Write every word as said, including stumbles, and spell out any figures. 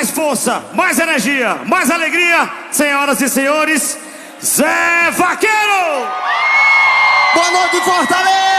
mais força, mais energia, mais alegria, senhoras e senhores, Zé Vaqueiro! Boa noite, Fortaleza!